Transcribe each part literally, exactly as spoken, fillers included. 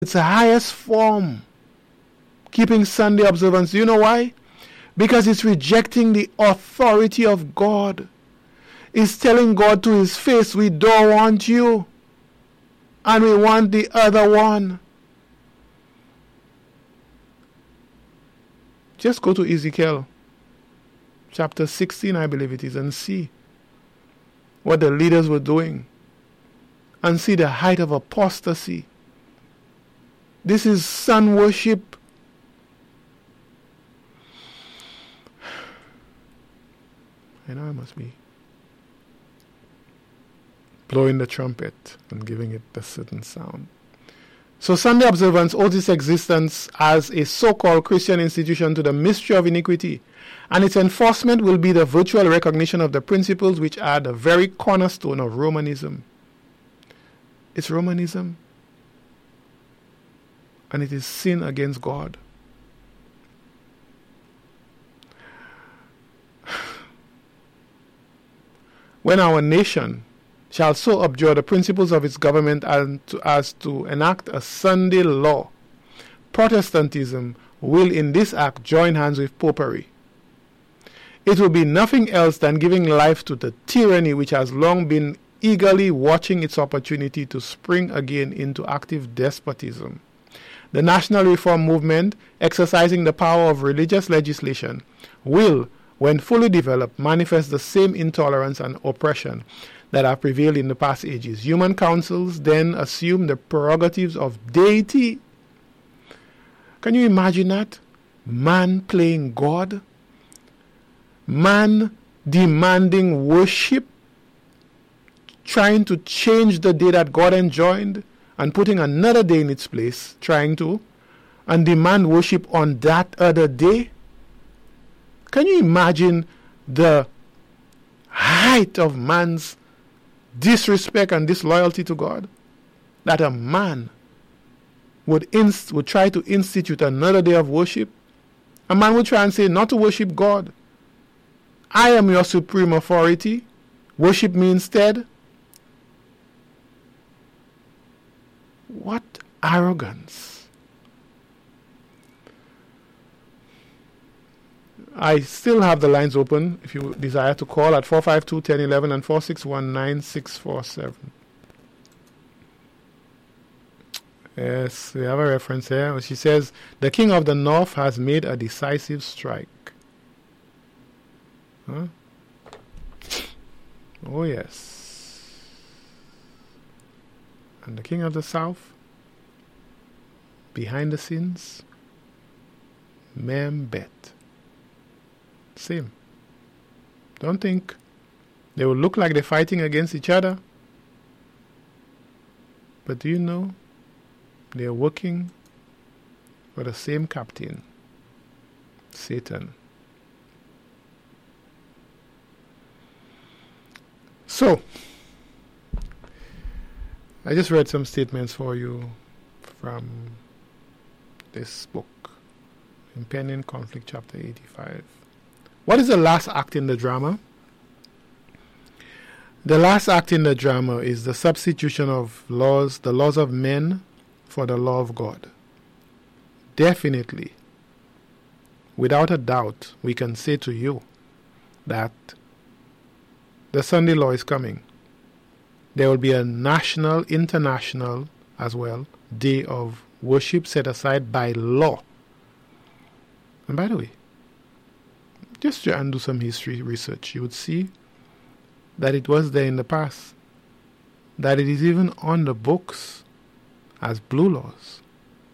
its highest form, keeping Sunday observance. Do you know why? Because it's rejecting the authority of God. It's telling God to his face, we don't want you, and we want the other one. Just go to Ezekiel chapter sixteen, I believe it is, and see what the leaders were doing, and see the height of apostasy. This is sun worship. I know I must be blowing the trumpet and giving it a certain sound. So Sunday observance owes its existence as a so-called Christian institution to the mystery of iniquity, and its enforcement will be the virtual recognition of the principles which are the very cornerstone of Romanism. It's Romanism, and it is sin against God. When our nation shall so abjure the principles of its government and to, as to enact a Sunday law, Protestantism will in this act join hands with popery. It will be nothing else than giving life to the tyranny which has long been eagerly watching its opportunity to spring again into active despotism. The National Reform Movement, exercising the power of religious legislation, will, when fully developed, manifest the same intolerance and oppression that have prevailed in the past ages. Human councils then assume the prerogatives of deity. Can you imagine that? Man playing God? Man demanding worship? Trying to change the day that God enjoined and putting another day in its place, trying to, and demand worship on that other day? Can you imagine the height of man's disrespect and disloyalty to God? That a man would inst- would try to institute another day of worship. A man would try and say not to worship God. I am your supreme authority. Worship me instead. What arrogance. I still have the lines open if you desire to call at four five two, one zero one one and four six one, nine six four seven. Yes, we have a reference here. She says, the King of the North has made a decisive strike. Huh? Oh, yes. And the King of the South, behind the scenes, Membet. Same. Don't think they will look like they're fighting against each other. But do you know they're working for the same captain, Satan. So, I just read some statements for you from this book, Impending Conflict, chapter eighty-five. What is the last act in the drama? The last act in the drama is the substitution of laws, the laws of men, for the law of God. Definitely, without a doubt, we can say to you that the Sunday law is coming. There will be a national, international as well, day of worship set aside by law. And by the way, just to undo some history research, you would see that it was there in the past, that it is even on the books as blue laws,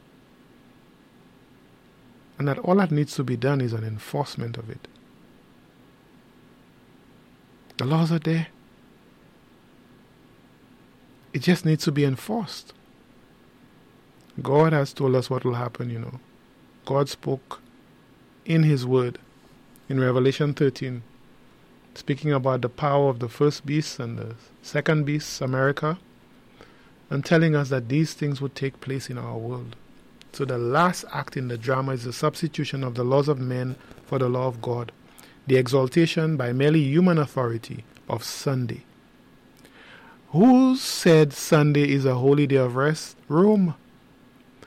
and that all that needs to be done is an enforcement of it. The laws are there. It just needs to be enforced. God has told us what will happen, you know. God spoke in His Word in Revelation thirteen, speaking about the power of the first beast and the second beast, America, and telling us that these things would take place in our world. So the last act in the drama is the substitution of the laws of men for the law of God, the exaltation by merely human authority of Sunday. Who said Sunday is a holy day of rest? Rome.